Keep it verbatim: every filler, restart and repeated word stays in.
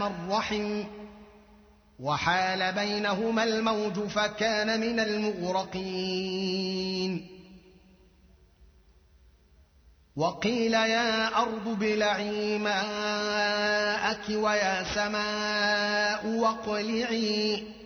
الرحم وحال بينهما الموج فكان من المغرقين. وقيل يا أرض ابلعي ماءك ويا سماء واقلعي